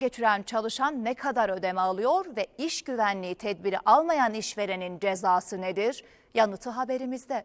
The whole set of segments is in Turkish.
Geçiren çalışan ne kadar ödeme alıyor ve iş güvenliği tedbiri almayan işverenin cezası nedir? Yanıtı haberimizde.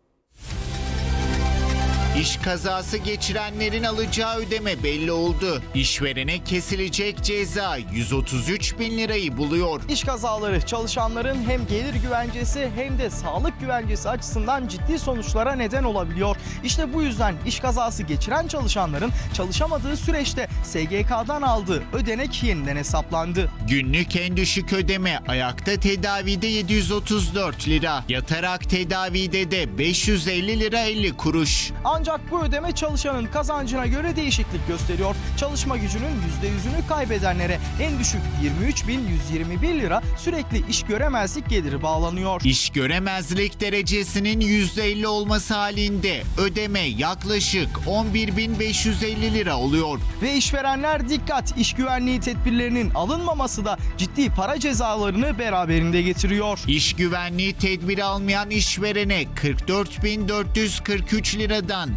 İş kazası geçirenlerin alacağı ödeme belli oldu. İşverene kesilecek ceza 133 bin lirayı buluyor. İş kazaları çalışanların hem gelir güvencesi hem de sağlık güvencesi açısından ciddi sonuçlara neden olabiliyor. İşte bu yüzden iş kazası geçiren çalışanların çalışamadığı süreçte SGK'dan aldığı ödenek yeniden hesaplandı. Günlük en düşük ödeme ayakta tedavide 734 lira, yatarak tedavide de 550 lira 50 kuruş. Ancak bu ödeme çalışanın kazancına göre değişiklik gösteriyor. Çalışma gücünün %100'ünü kaybedenlere en düşük 23.121 lira sürekli iş göremezlik geliri bağlanıyor. İş göremezlik derecesinin %50 olması halinde ödeme yaklaşık 11.550 lira oluyor. Ve işverenler dikkat, iş güvenliği tedbirlerinin alınmaması da ciddi para cezalarını beraberinde getiriyor. İş güvenliği tedbiri almayan işverene 44.443 liradan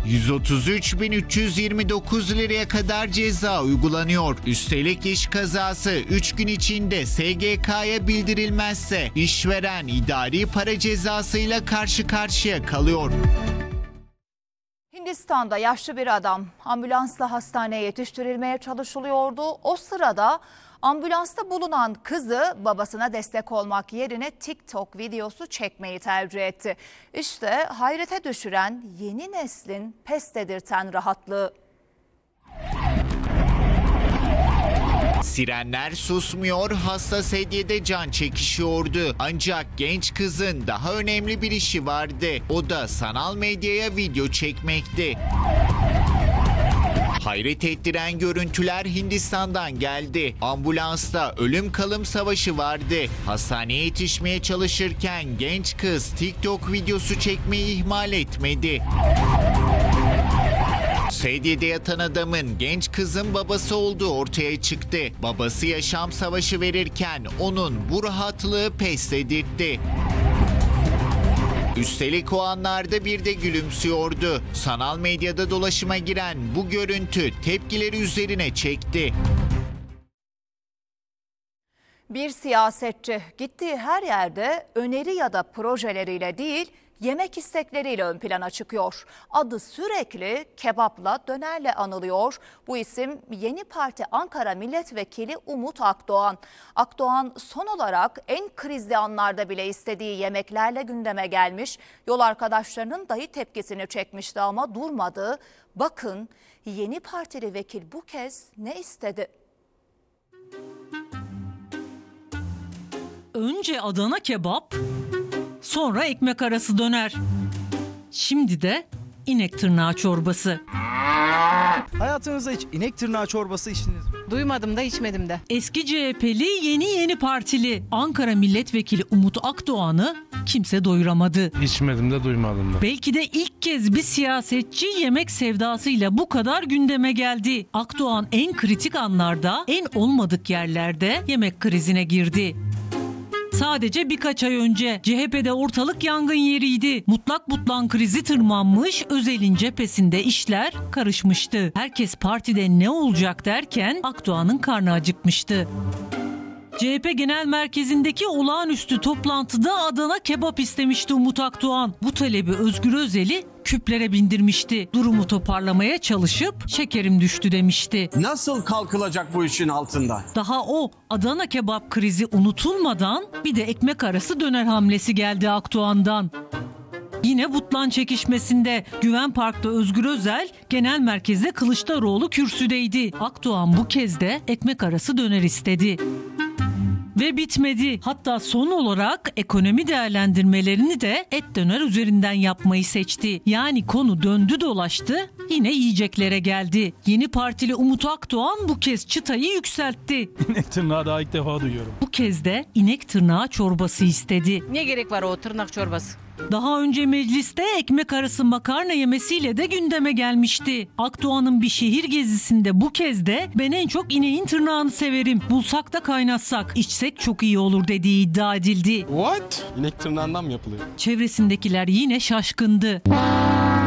133.329 liraya kadar ceza uygulanıyor. Üstelik iş kazası 3 gün içinde SGK'ya bildirilmezse işveren idari para cezasıyla karşı karşıya kalıyor. Hindistan'da yaşlı bir adam ambulansla hastaneye yetiştirilmeye çalışılıyordu. O sırada ambulansta bulunan kızı babasına destek olmak yerine TikTok videosu çekmeyi tercih etti. İşte hayrete düşüren yeni neslin pes dedirten rahatlığı. Sirenler susmuyor, hasta sedyede can çekişiyordu. Ancak genç kızın daha önemli bir işi vardı. O da sanal medyaya video çekmekti. Hayret ettiren görüntüler Hindistan'dan geldi. Ambulansta ölüm kalım savaşı vardı. Hastaneye yetişmeye çalışırken genç kız TikTok videosu çekmeyi ihmal etmedi. Sedyede yatan adamın genç kızın babası olduğu ortaya çıktı. Babası yaşam savaşı verirken onun bu rahatlığı pes dedirtti. Üstelik o anlarda bir de gülümsüyordu. Sanal medyada dolaşıma giren bu görüntü tepkileri üzerine çekti. Bir siyasetçi gittiği her yerde öneri ya da projeleriyle değil, yemek istekleriyle ön plana çıkıyor. Adı sürekli kebapla, dönerle anılıyor. Bu isim Yeni Parti Ankara Milletvekili Umut Akdoğan. Akdoğan son olarak en krizli anlarda bile istediği yemeklerle gündeme gelmiş. Yol arkadaşlarının dahi tepkisini çekmişti ama durmadı. Bakın Yeni Partili vekil bu kez ne istedi? Önce Adana kebap, sonra ekmek arası döner. Şimdi de inek tırnağı çorbası. Hayatınızda hiç inek tırnağı çorbası içtiniz mi? Duymadım da içmedim de. Eski CHP'li yeni partili Ankara Milletvekili Umut Akdoğan'ı kimse doyuramadı. İçmedim de duymadım da. Belki de ilk kez bir siyasetçi yemek sevdasıyla bu kadar gündeme geldi. Akdoğan en kritik anlarda, en olmadık yerlerde yemek krizine girdi. Sadece birkaç ay önce CHP'de ortalık yangın yeriydi. Mutlak butlan krizi tırmanmış, Özel'in cephesinde işler karışmıştı. Herkes partide ne olacak derken Akdoğan'ın karnı acıkmıştı. CHP Genel Merkezi'ndeki olağanüstü toplantıda Adana kebap istemişti Umut Akdoğan. Bu talebi Özgür Özel'i küplere bindirmişti. Durumu toparlamaya çalışıp şekerim düştü demişti. Nasıl kalkılacak bu işin altında? Daha o Adana kebap krizi unutulmadan bir de ekmek arası döner hamlesi geldi Akdoğan'dan. Yine Butlan çekişmesinde Güven Park'ta Özgür Özel, genel merkezde Kılıçdaroğlu kürsüdeydi. Akdoğan bu kez de ekmek arası döner istedi. Ve bitmedi. Hatta son olarak ekonomi değerlendirmelerini de et döner üzerinden yapmayı seçti. Yani konu döndü dolaştı, yine yiyeceklere geldi. Yeni partili Umut Akdoğan bu kez çıtayı yükseltti. İnek tırnağı daha ilk defa duyuyorum. Bu kez de inek tırnağı çorbası istedi. Ne gerek var o tırnak çorbası? Daha önce mecliste ekmek arası makarna yemesiyle de gündeme gelmişti. Akdoğan'ın bir şehir gezisinde bu kez de ben en çok ineğin tırnağını severim. Bulsak da kaynatsak, içsek çok iyi olur dediği iddia edildi. What? İnek tırnağından mı yapılıyor? Çevresindekiler yine şaşkındı.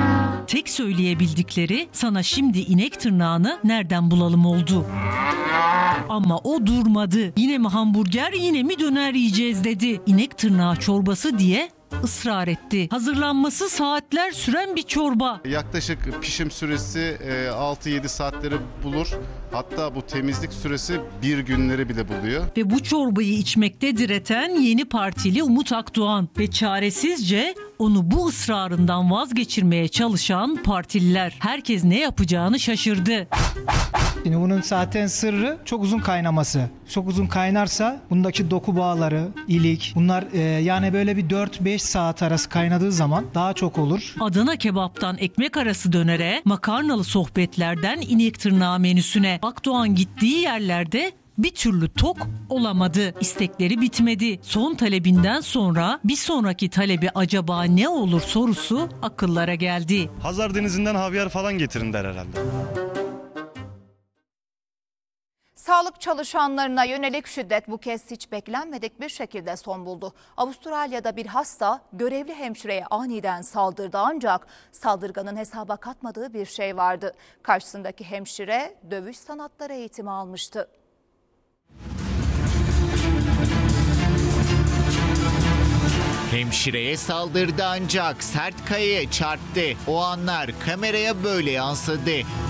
Tek söyleyebildikleri sana şimdi inek tırnağını nereden bulalım oldu. Ama o durmadı. Yine mi hamburger, yine mi döner yiyeceğiz dedi. İnek tırnağı çorbası diye ısrar etti. Hazırlanması saatler süren bir çorba. Yaklaşık pişim süresi 6-7 saatleri bulur. Hatta bu temizlik süresi 1 günleri bile buluyor. Ve bu çorbayı içmekte direten yeni partili Umut Akdoğan ve çaresizce onu bu ısrarından vazgeçirmeye çalışan partililer. Herkes ne yapacağını şaşırdı. Şimdi bunun zaten sırrı çok uzun kaynaması. Çok uzun kaynarsa bundaki doku bağları, ilik bunlar yani böyle bir 4-5 saat arası kaynadığı zaman daha çok olur. Adana kebaptan ekmek arası dönere, makarnalı sohbetlerden inek tırnağı menüsüne. Akdoğan gittiği yerlerde bir türlü tok olamadı. İstekleri bitmedi. Son talebinden sonra bir sonraki talebi acaba ne olur sorusu akıllara geldi. Hazar Denizi'nden havyar falan getirin der herhalde. Sağlık çalışanlarına yönelik şiddet bu kez hiç beklenmedik bir şekilde son buldu. Avustralya'da bir hasta görevli hemşireye aniden saldırdı ancak saldırganın hesaba katmadığı bir şey vardı. Karşısındaki hemşire dövüş sanatları eğitimi almıştı. Hemşireye saldırdı ancak sert kayaya çarptı. O anlar kameraya böyle yansıdı.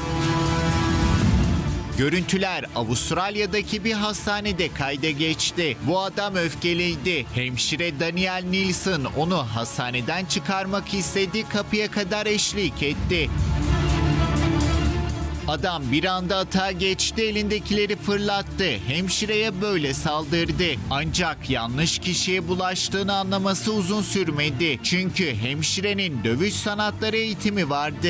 Görüntüler Avustralya'daki bir hastanede kayda geçti. Bu adam öfkeliydi. Hemşire Daniel Nilsson onu hastaneden çıkarmak istedi, kapıya kadar eşlik etti. Adam bir anda atağa geçti, elindekileri fırlattı. Hemşireye böyle saldırdı. Ancak yanlış kişiye bulaştığını anlaması uzun sürmedi. Çünkü hemşirenin dövüş sanatları eğitimi vardı.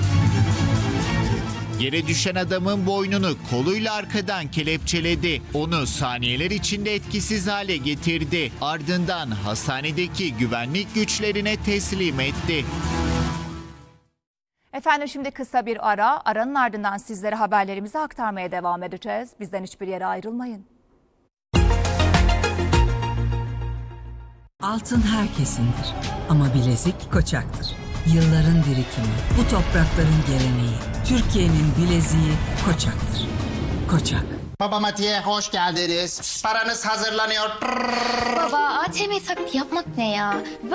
Yere düşen adamın boynunu koluyla arkadan kelepçeledi. Onu saniyeler içinde etkisiz hale getirdi. Ardından hastanedeki güvenlik güçlerine teslim etti. Efendim şimdi kısa bir ara. Aranın ardından sizlere haberlerimizi aktarmaya devam edeceğiz. Bizden hiçbir yere ayrılmayın. Altın herkesindir ama bilezik Koçak'tır. Yılların birikimi, bu toprakların geleneği, Türkiye'nin bileziği Koçak'tır. Koçak. Baba Mati'ye hoş geldiniz. Paranız hazırlanıyor. Baba ATM taklit yapmak ne ya?